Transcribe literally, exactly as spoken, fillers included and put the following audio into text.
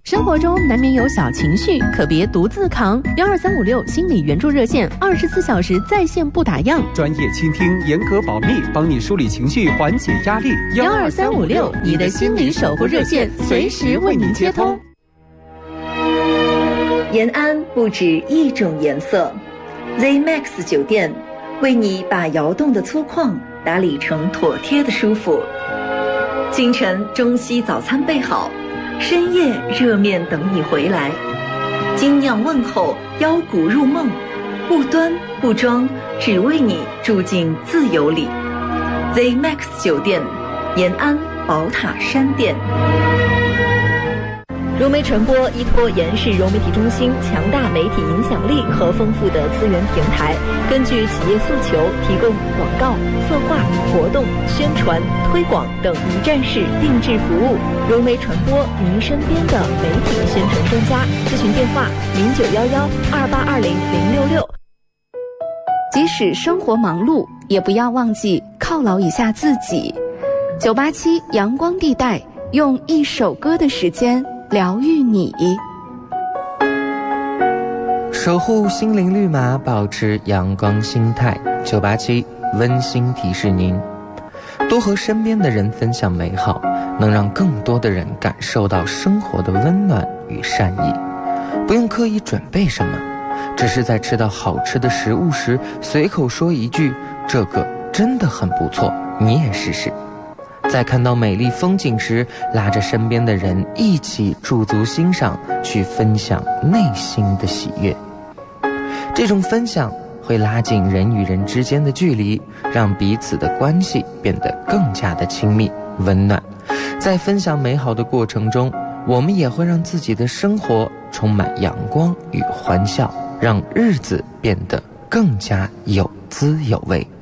生活中难免有小情绪，可别独自扛。幺二三五六心理援助热线，二十四小时在线不打烊， 专业倾听，严格保密，帮你梳理情绪，缓解压力。 幺二三五六，你的心理守护热线，随时为您接通。 延安不止一种颜色 ，Z Max 酒店为你把窑洞的粗犷打理成妥帖的舒服。清晨中西早餐备好。深夜热面等你回来，精酿问候邀骨入梦，不端不装，只为你住进自由里。Z Max 酒店，延安宝塔山店。融媒传播依托延世融媒体中心强大媒体影响力和丰富的资源平台，根据企业诉求提供广告、策划、活动、宣传、推广等一站式定制服务。融媒传播，您身边的媒体宣传专家。咨询电话：零九幺幺二八二零零六六。 即使生活忙碌，也不要忘记犒劳一下自己。九八七阳光地带，用一首歌的时间疗愈你， 守护心灵绿码，保持阳光心态。九八七温馨提示您，多和身边的人分享美好，能让更多的人感受到生活的温暖与善意。不用刻意准备什么，只是在吃到好吃的食物时，随口说一句：“这个真的很不错，你也试试。”在看到美丽风景时，拉着身边的人一起驻足欣赏，去分享内心的喜悦。这种分享会拉近人与人之间的距离，让彼此的关系变得更加的亲密温暖。在分享美好的过程中，我们也会让自己的生活充满阳光与欢笑，让日子变得更加有滋有味。